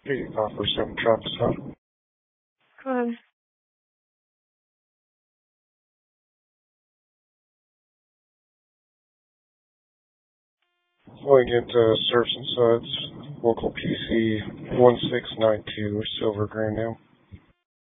Hey, offer some Travis, huh? Go ahead. Going into Surfs and Suds, local PC 1692, Silver Grandale.